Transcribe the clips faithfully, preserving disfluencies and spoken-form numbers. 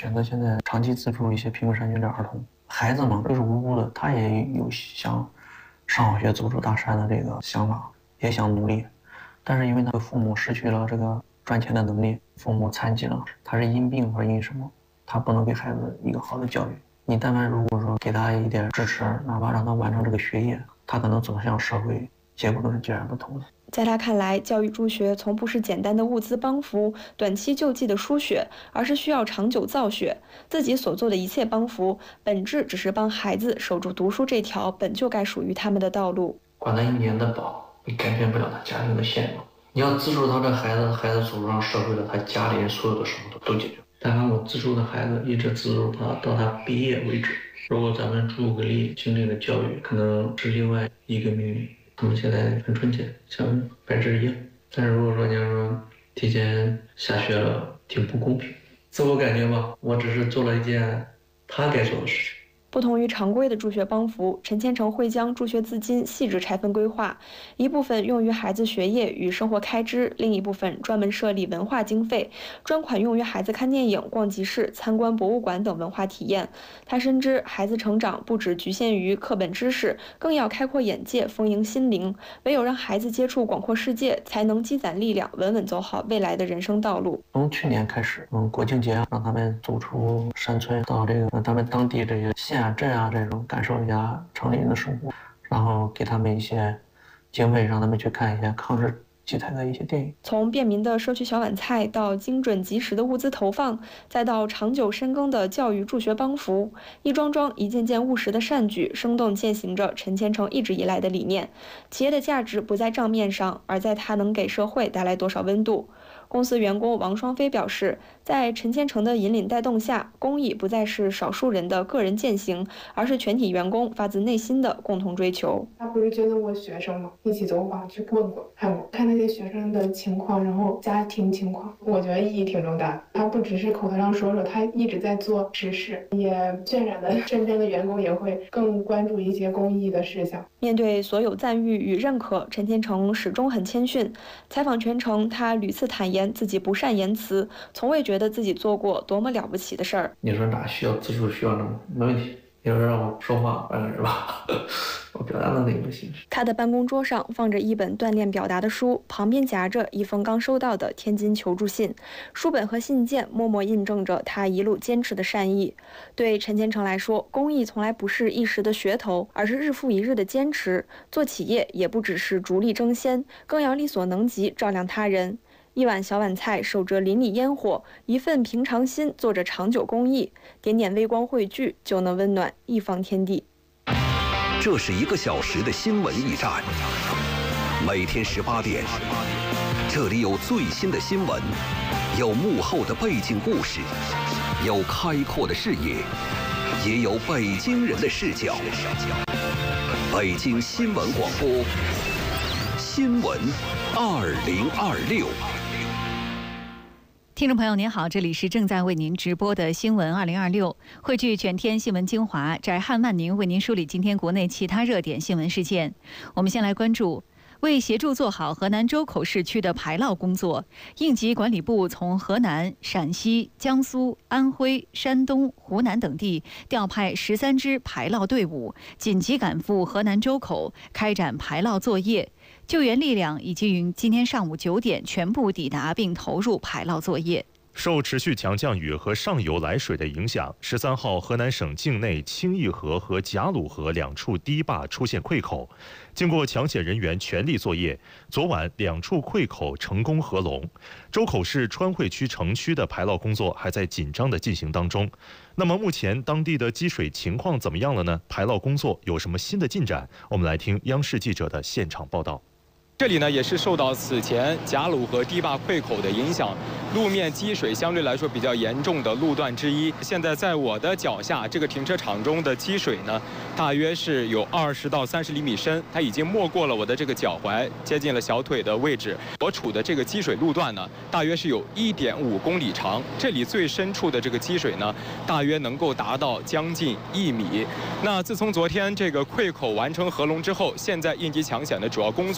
选择现在长期资助一些贫困山区的儿童。孩子嘛，都是无辜的，他也有想上好学、走出大山的这个想法，也想努力，但是因为他的父母失去了这个赚钱的能力，父母残疾了，他是因病或者因什么，他不能给孩子一个好的教育。你但凡如果说给他一点支持，哪怕让他完成这个学业，他可能走向社会，结果都是截然不同的。 在他看来，教育助学从不是简单的物资帮扶、短期救济的输血，而是需要长久造血。自己所做的一切帮扶，本质只是帮孩子守住读书这条本就该属于他们的道路。 管他一年的饱，你改变不了他家庭的现状。你要资助他这孩子，孩子走入上社会了，他家里人所有的什么都都解决。但凡我资助的孩子，一直资助他到他毕业为止。如果咱们助个力，精灵的教育可能是另外一个命运。他们现在很纯洁，像白纸一样。但是如果说你要说提前下学了，挺不公平。自我感觉吧，我只是做了一件他该做的事情。 不同于常规的助学帮扶，陈千成会将助学资金细致拆分规划，一部分用于孩子学业与生活开支，另一部分专门设立文化经费，专款用于孩子看电影、逛集市、参观博物馆等文化体验。他深知孩子成长不只局限于课本知识，更要开阔眼界、丰盈心灵。唯有让孩子接触广阔世界，才能积攒力量，稳稳走好未来的人生道路。 从去年开始，嗯，国庆节让他们走出山村，到这个他们当地这些县啊、镇啊这种，感受一下城里人的生活，然后给他们一些经费，让他们去看一些抗日题材的一些电影。 从便民的社区小碗菜到精准及时的物资投放，再到长久深耕的教育助学帮扶，一桩桩一件件务实的善举，生动践行着陈千成一直以来的理念。企业的价值不在账面上，而在它能给社会带来多少温度。公司员工王双飞表示，在陈千成的引领带动下，公益不再是少数人的个人践行，而是全体员工发自内心的共同追求。 他不是觉得我学生吗？一起走访去问过，看过看那些学生的情况，然后家庭情况，我觉得意义挺重大的。他不只是口头上说说，他一直在做实事，也渲染的身边的员工也会更关注一些公益的事项。 面对所有赞誉与认可，陈千成始终很谦逊。采访全程，他屡次坦言自己不善言辞，从未觉得自己做过多么了不起的事儿。 你说哪需要资助，需要什么，没问题。你说让我说话，反正是吧，我表达能力不行。 他的办公桌上放着一本锻炼表达的书，旁边夹着一封刚收到的天津求助信，书本和信件默默印证着他一路坚持的善意。对陈千成来说，公益从来不是一时的噱头，而是日复一日的坚持。做企业也不只是逐利争先，更要力所能及照亮他人。一碗小碗菜守着邻里烟火，一份平常心做着长久公益，点点微光汇聚，就能温暖一方天地。 这是一个小时的新闻驿站，每天十八点，这里有最新的新闻，有幕后的背景故事，有开阔的视野，也有北京人的视角。北京新闻广播，新闻二零二六。 听众朋友您好，这里是正在为您直播的新闻二零二六，汇聚全天新闻精华，翟汉万宁为您梳理今天国内其他热点新闻事件。我们先来关注，为协助做好河南周口市区的排涝工作，应急管理部从河南、陕西、江苏、安徽、山东、湖南等地调派十三支排涝队伍，紧急赶赴河南周口开展排涝作业。救援力量已经于今天上午九点全部抵达并投入排涝作业。 受持续强降雨和上游来水的影响，十三号河南省境内清义河和贾鲁河两处堤坝出现溃口。经过抢险人员全力作业，昨晚两处溃口成功合拢。周口市川汇区城区的排涝工作还在紧张的进行当中。那么目前当地的积水情况怎么样了呢？排涝工作有什么新的进展？我们来听央视记者的现场报道。 这里呢也是受到此前贾鲁河堤坝溃口的影响，路面积水相对来说比较严重的路段之一。现在在我的脚下这个停车场中的积水呢，大约是有二十到三十厘米深，它已经没过了我的这个脚踝，接近了小腿的位置。我处的这个积水路段呢，大约是有一点五公里长，这里最深处的这个积水呢，大约能够达到将近一米。那自从昨天这个溃口完成合拢之后，现在应急抢险的主要工作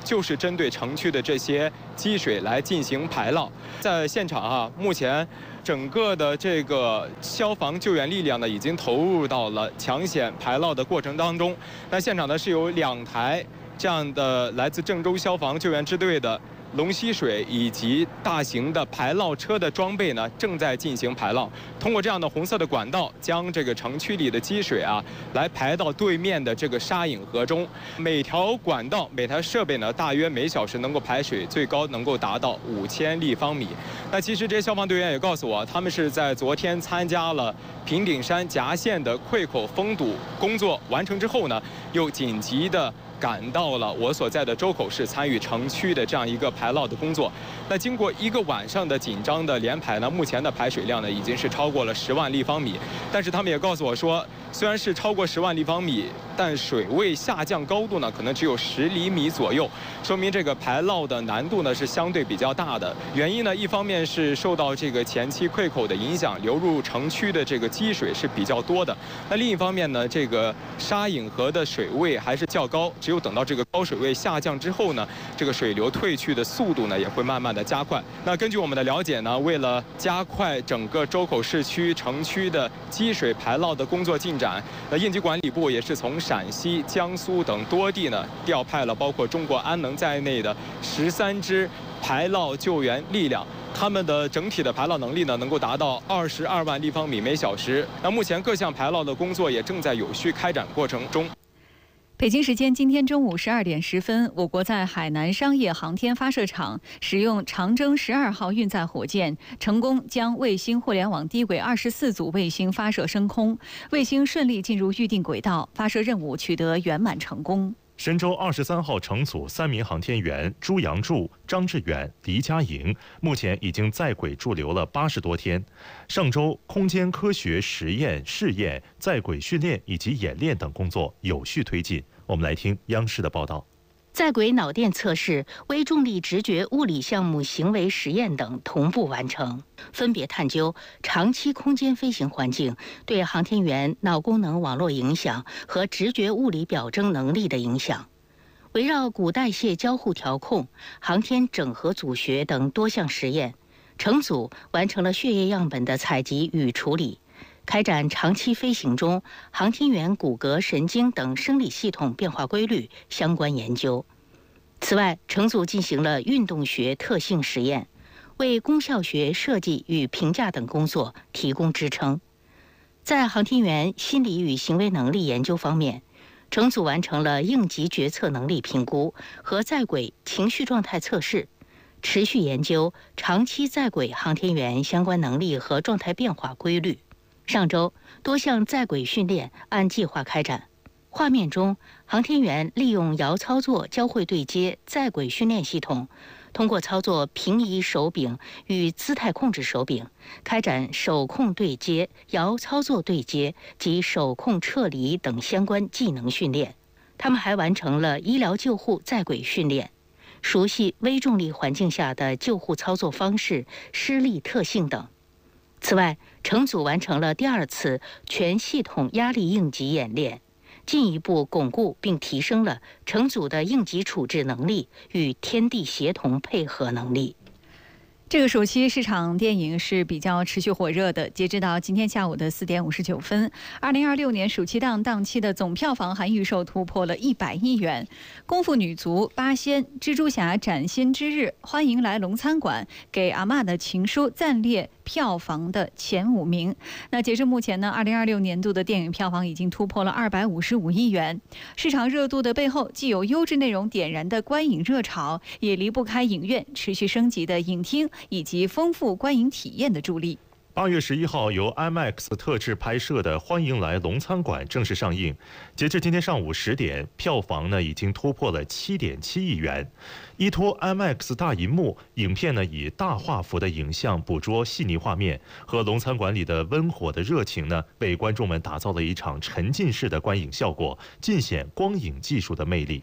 就是针对城区的这些积水来进行排涝。在现场啊，目前整个的这个消防救援力量呢，已经投入到了抢险排涝的过程当中。那现场呢是有两台这样的来自郑州消防救援支队的龙吸水以及大型的排涝车的装备呢，正在进行排涝。通过这样的红色的管道，将这个城区里的积水啊，来排到对面的这个沙隐河中。每条管道、每台设备呢，大约每小时能够排水最高能够达到五千立方米。那其实这些消防队员也告诉我，他们是在昨天参加了平顶山夹县的溃口封堵工作完成之后呢，又紧急的赶到了我所在的周口市，参与城区的这样一个排涝的工作。那经过一个晚上的紧张的连排呢，目前的排水量呢已经是超过了十万立方米。但是他们也告诉我说，虽然是超过十万立方米，但水位下降高度呢可能只有十厘米左右，说明这个排涝的难度呢是相对比较大的。原因呢，一方面是受到这个前期溃口的影响，流入城区的这个积水是比较多的。那另一方面呢，这个沙隐河的水位还是较高。只有等到这个高水位下降之后呢，这个水流退去的速度呢也会慢慢的加快。那根据我们的了解呢，为了加快整个周口市区城区的积水排涝的工作进展，那应急管理部也是从陕西、江苏等多地呢调派了包括中国安能在内的十三支排涝救援力量。他们的整体的排涝能力呢，能够达到二十二万立方米每小时。那目前各项排涝的工作也正在有序开展过程中。 北京时间今天中午十二点十分，我国在海南商业航天发射场使用长征十二号运载火箭，成功将卫星互联网低轨二十四组卫星发射升空，卫星顺利进入预定轨道，发射任务取得圆满成功。 神舟二十三号乘组三名航天员朱杨柱、张志远、黎佳莹目前已经在轨驻留了八十多天。上周空间科学实验、试验、在轨训练以及演练等工作有序推进。我们来听央视的报道。 在轨脑电测试、微重力直觉物理项目行为实验等同步完成，分别探究长期空间飞行环境对航天员脑功能网络影响和直觉物理表征能力的影响。围绕骨代谢交互调控、航天整合组学等多项实验，乘组完成了血液样本的采集与处理，开展长期飞行中航天员骨骼、神经等生理系统变化规律相关研究。此外，乘组进行了运动学特性实验，为功效学设计与评价等工作提供支撑。在航天员心理与行为能力研究方面，乘组完成了应急决策能力评估和在轨情绪状态测试，持续研究长期在轨航天员相关能力和状态变化规律。上周，多项在轨训练按计划开展。画面中，航天员利用遥操作交会对接在轨训练系统，通过操作平移手柄与姿态控制手柄，开展手控对接、遥操作对接及手控撤离等相关技能训练。他们还完成了医疗救护在轨训练，熟悉微重力环境下的救护操作方式、施力特性等。此外，乘组完成了第二次全系统压力应急演练，进一步巩固并提升了乘组的应急处置能力与天地协同配合能力。 这个暑期市场电影是比较持续火热的。截止到今天下午的四点五十九分，二零二六年暑期档档期的总票房含预售突破了一百亿元。功夫女足、八仙、蜘蛛侠崭新之日、欢迎来龙餐馆、给阿嬷的情书暂列票房的前五名。那截至目前呢，二零二六年度的电影票房已经突破了二百五十五亿元。市场热度的背后，既有优质内容点燃的观影热潮，也离不开影院持续升级的影厅以及丰富观影体验的助力。 八月十一号由 IMAX 特制拍摄的《欢迎来龙餐馆》正式上映。截至今天上午十点，票房呢已经突破了七点七亿元。依托 IMAX 大银幕，影片呢以大画幅的影像捕捉细腻画面，和龙餐馆里的温火的热情呢，为观众们打造了一场沉浸式的观影效果，尽显光影技术的魅力。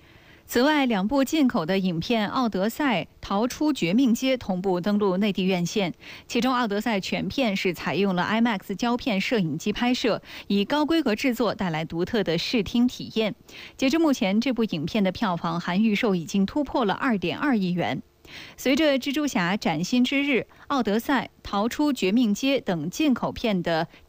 此外，两部进口的影片《奥德赛》《逃出绝命街》同步登陆内地院线。其中，《奥德赛》全片是采用了 IMAX 胶片摄影机拍摄，以高规格制作带来独特的视听体验。截至目前，这部影片的票房含预售已经突破了 二点二亿元。随着《蜘蛛侠：崭新之日》《奥德赛》《逃出绝命街》等进口片的